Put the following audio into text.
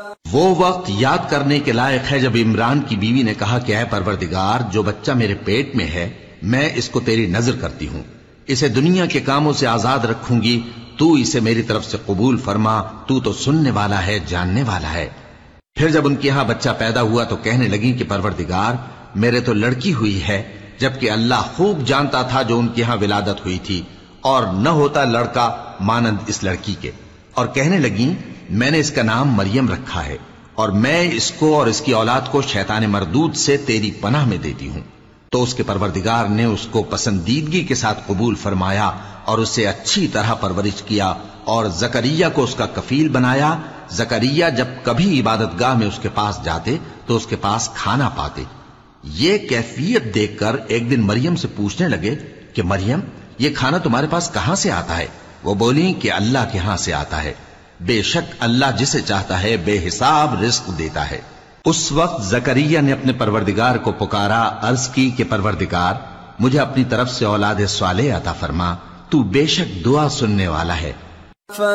وہ وقت یاد کرنے کے لائق ہے جب عمران کی بیوی نے کہا کہ اے پروردگار، جو بچہ میرے پیٹ میں ہے میں اس کو تیری نذر کرتی ہوں، اسے دنیا کے کاموں سے آزاد رکھوں گی، تو اسے میری طرف سے قبول فرما، تو تو سننے والا ہے، جاننے والا ہے۔ پھر جب ان کے ہاں بچہ پیدا ہوا تو کہنے لگی کہ پروردگار، میرے تو لڑکی ہوئی ہے، جبکہ اللہ خوب جانتا تھا جو ان کے ہاں ولادت ہوئی تھی، اور نہ ہوتا لڑکا مانند اس لڑکی کے۔ اور کہنے لگیں میں نے اس کا نام مریم رکھا ہے، اور میں اس کو اور اس کی اولاد کو شیطان مردود سے تیری پناہ میں دیتی ہوں۔ تو اس کے پروردگار نے اس کو پسندیدگی کے ساتھ قبول فرمایا اور اسے اچھی طرح پرورش کیا، اور زکریا کو اس کا کفیل بنایا۔ زکریا جب کبھی عبادت گاہ میں اس کے پاس جاتے تو اس کے پاس کھانا پاتے۔ یہ کیفیت دیکھ کر ایک دن مریم سے پوچھنے لگے کہ مریم، یہ کھانا تمہارے پاس کہاں سے آتا ہے؟ وہ بولی کہ اللہ کے ہاں سے آتا ہے، بے شک اللہ جسے چاہتا ہے بے حساب رزق دیتا ہے۔ اس وقت زکریا نے اپنے پروردگار کو پکارا، عرض کی کہ پروردگار، مجھے اپنی طرف سے اولاد صالح عطا فرما، تو بے شک دعا سننے والا ہے۔